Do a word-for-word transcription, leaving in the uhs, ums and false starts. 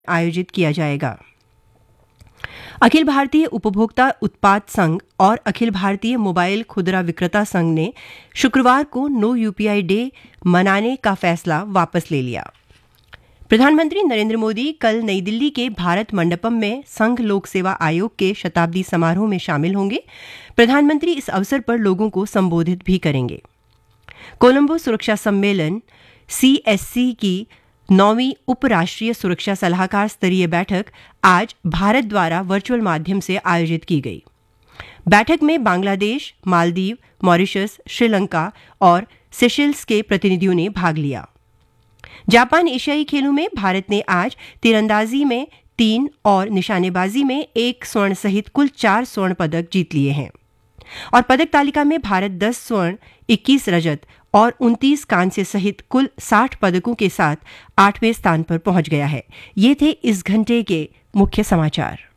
आयोजित किया जाएगा। अखिल भारतीय उपभोक्ता उत्पाद संघ और अखिल भारतीय मोबाइल खुदरा विक्रेता संघ ने शुक्रवार को नो यूपीआई डे मनाने का फैसला वापस ले लिया। प्रधानमंत्री नरेंद्र मोदी कल नई दिल्ली के भारत मंडपम में संघ लोक सेवा आयोग के शताब्दी समारोह में शामिल होंगे। प्रधानमंत्री इस अवसर पर लोगों को संबोधित भी करेंगे। कोलंबो सुरक्षा सम्मेलन सीएससी की नौवीं उपराष्ट्रीय सुरक्षा सलाहकार स्तरीय बैठक आज भारत द्वारा वर्चुअल माध्यम से आयोजित की गई। बैठक में बांग्लादेश, मालदीव, मॉरिशस, श्रीलंका और सेशेल्स के प्रतिनिधियों ने भाग लिया। जापान एशियाई खेलों में भारत ने आज तीरंदाजी में तीन और निशानेबाजी में एक स्वर्ण सहित कुल चार स्वर्ण पदक जीत लिए हैं और पदक तालिका में भारत दस स्वर्ण, इक्कीस रजत और उनतीस कांस्य सहित कुल साठ पदकों के साथ आठवें स्थान पर पहुंच गया है। ये थे इस घंटे के मुख्य समाचार।